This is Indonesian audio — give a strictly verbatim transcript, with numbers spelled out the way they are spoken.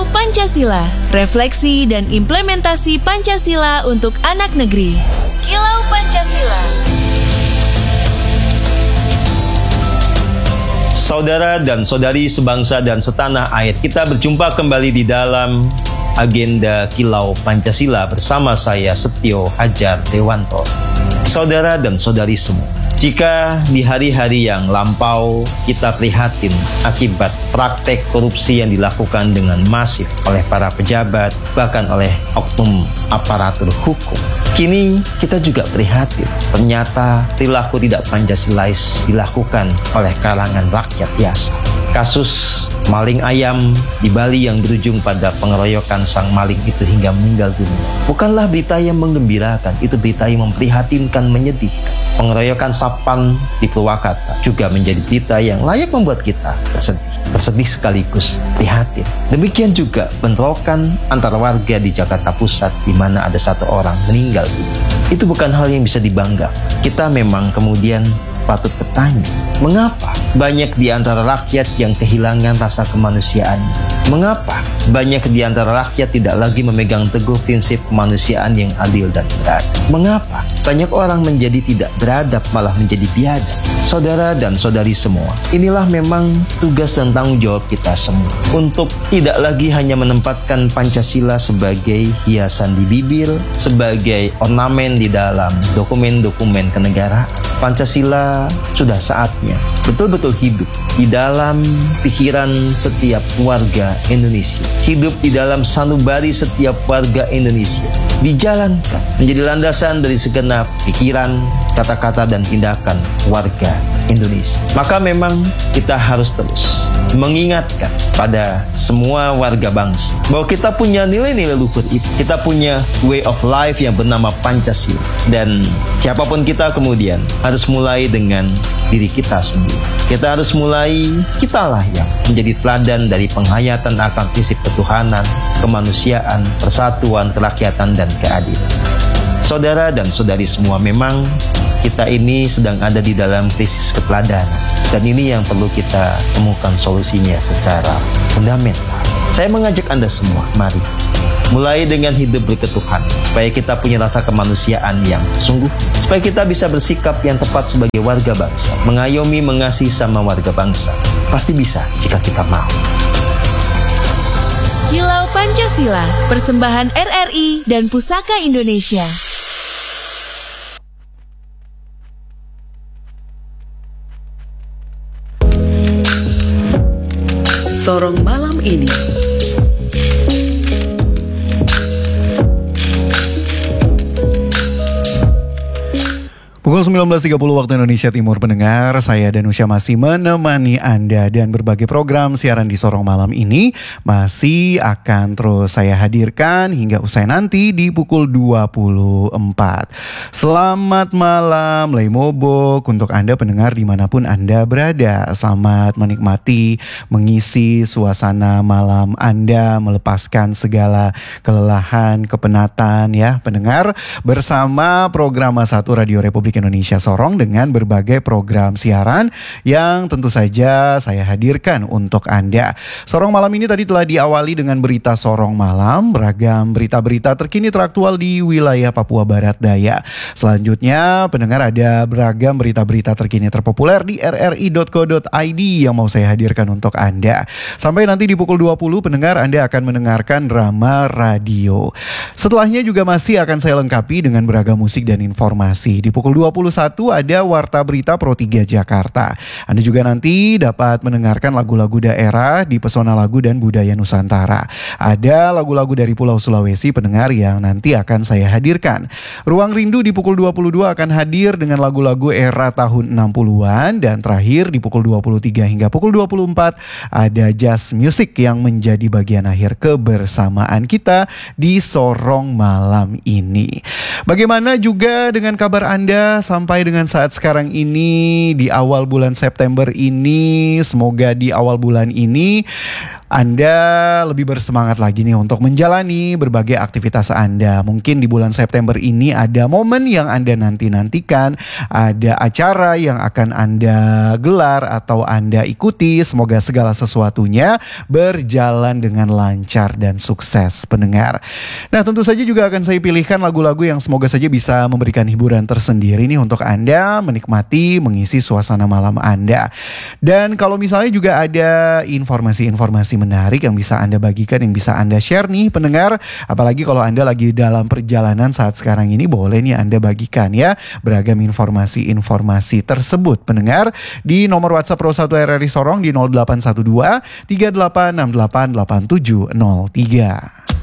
Pancasila, refleksi dan implementasi Pancasila untuk anak negeri. Kilau Pancasila. Saudara dan saudari sebangsa dan setanah air, kita berjumpa kembali di dalam agenda Kilau Pancasila bersama saya Setio Hajar Dewanto. Saudara dan saudari semua, jika di hari-hari yang lampau kita prihatin akibat praktek korupsi yang dilakukan dengan masif oleh para pejabat, bahkan oleh oknum aparatur hukum, kini kita juga prihatin ternyata perilaku tidak Pancasilais dilakukan oleh kalangan rakyat biasa. Kasus maling ayam di Bali yang berujung pada pengeroyokan sang maling itu hingga meninggal dunia bukanlah berita yang menggembirakan, itu berita yang memprihatinkan, menyedihkan. Pengeroyokan Sapang di Purwakarta juga menjadi berita yang layak membuat kita bersedih, bersedih sekaligus prihatin. Demikian juga bentrokan antara warga di Jakarta Pusat di mana ada satu orang meninggal dunia. Itu bukan hal yang bisa dibanggakan. Kita memang kemudian patut bertanya, mengapa banyak di antara rakyat yang kehilangan rasa kemanusiaannya? Mengapa banyak di antara rakyat tidak lagi memegang teguh prinsip kemanusiaan yang adil dan beradab? Mengapa banyak orang menjadi tidak beradab malah menjadi biadab? Saudara dan saudari semua, inilah memang tugas dan tanggung jawab kita semua untuk tidak lagi hanya menempatkan Pancasila sebagai hiasan di bibir, sebagai ornamen di dalam dokumen-dokumen kenegaraan. Pancasila sudah saatnya betul-betul hidup di dalam pikiran setiap warga Indonesia, hidup di dalam sanubari setiap warga Indonesia, dijalankan menjadi landasan dari segenap pikiran, kata-kata dan tindakan warga Indonesia. Maka memang kita harus terus mengingatkan pada semua warga bangsa bahwa kita punya nilai-nilai luhur itu. Kita punya way of life yang bernama Pancasila. Dan siapapun kita kemudian harus mulai dengan diri kita sendiri. Kita harus mulai, kitalah yang menjadi teladan dari penghayatan akan prinsip ketuhanan, kemanusiaan, persatuan, kerakyatan, dan keadilan. Saudara dan saudari semua, memang kita ini sedang ada di dalam krisis keteladanan. Dan ini yang perlu kita temukan solusinya secara fundamental. Saya mengajak Anda semua, mari mulai dengan hidup berketuhanan, supaya kita punya rasa kemanusiaan yang sungguh, supaya kita bisa bersikap yang tepat sebagai warga bangsa, mengayomi, mengasihi sama warga bangsa. Pasti bisa jika kita mau. Kilau Pancasila, persembahan R R I dan Pusaka Indonesia. Sorong malam ini. Pukul sembilan belas tiga puluh waktu Indonesia Timur, pendengar, saya Danusya masih menemani Anda dan berbagai program siaran di Sorong Malam ini masih akan terus saya hadirkan hingga usai nanti di pukul dua puluh empat. Selamat malam Leimobok untuk Anda pendengar dimanapun Anda berada. Selamat menikmati, mengisi suasana malam Anda, melepaskan segala kelelahan, kepenatan ya pendengar, bersama program satu Radio Republik Indonesia Sorong dengan berbagai program siaran yang tentu saja saya hadirkan untuk Anda. Sorong malam ini tadi telah diawali dengan berita Sorong Malam, beragam berita-berita terkini teraktual di wilayah Papua Barat Daya. Selanjutnya pendengar ada beragam berita-berita terkini terpopuler di r r i dot co dot i d yang mau saya hadirkan untuk Anda. Sampai nanti di pukul dua puluh pendengar Anda akan mendengarkan drama radio. Setelahnya juga masih akan saya lengkapi dengan beragam musik dan informasi. Di pukul dua puluh satu ada Warta Berita Pro tiga Jakarta. Anda juga nanti dapat mendengarkan lagu-lagu daerah di Pesona Lagu dan Budaya Nusantara. Ada lagu-lagu dari Pulau Sulawesi pendengar yang nanti akan saya hadirkan. Ruang Rindu di pukul dua puluh dua akan hadir dengan lagu-lagu era tahun enam puluhan. Dan terakhir di pukul dua puluh tiga hingga pukul dua puluh empat ada jazz music yang menjadi bagian akhir kebersamaan kita di Sorong Malam ini. Bagaimana juga dengan kabar Anda sampai dengan saat sekarang ini di awal bulan September ini? Semoga di awal bulan ini Anda lebih bersemangat lagi nih untuk menjalani berbagai aktivitas Anda. Mungkin di bulan September ini ada momen yang Anda nanti-nantikan, ada acara yang akan Anda gelar atau Anda ikuti. Semoga segala sesuatunya berjalan dengan lancar dan sukses, pendengar. Nah, tentu saja juga akan saya pilihkan lagu-lagu yang semoga saja bisa memberikan hiburan tersendiri nih untuk Anda menikmati, mengisi suasana malam Anda. Dan kalau misalnya juga ada informasi-informasi menarik yang bisa Anda bagikan, yang bisa Anda share nih pendengar, apalagi kalau Anda lagi dalam perjalanan saat sekarang ini, boleh nih Anda bagikan ya beragam informasi-informasi tersebut pendengar di nomor WhatsApp Pro satu R R I Sorong di nol delapan satu dua tiga delapan enam delapan delapan tujuh nol tiga.